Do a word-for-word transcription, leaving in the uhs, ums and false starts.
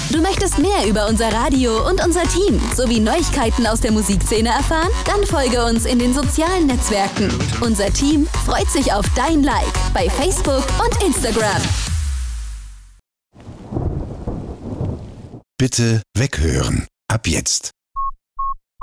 Du möchtest mehr über unser Radio und unser Team sowie Neuigkeiten aus der Musikszene erfahren? Dann folge uns in den sozialen Netzwerken. Unser Team freut sich auf dein Like bei Facebook und Instagram. Bitte weghören. Ab jetzt.